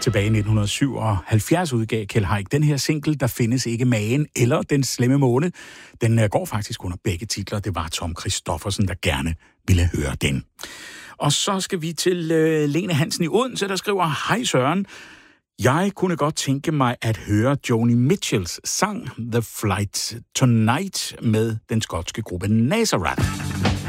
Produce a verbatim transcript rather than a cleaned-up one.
Tilbage i nitten syvoghalvfjerds udgav Kjeld Haik den her single, Der findes ikke magen, eller Den slemme måne. Den går faktisk under begge titler. Det var Tom Christoffersen, der gerne ville høre den. Og så skal vi til øh, Lene Hansen i Odense, der skriver: Hej Søren. Jeg kunne godt tænke mig at høre Joni Mitchells sang The Flight Tonight med den skotske gruppe Nazareth.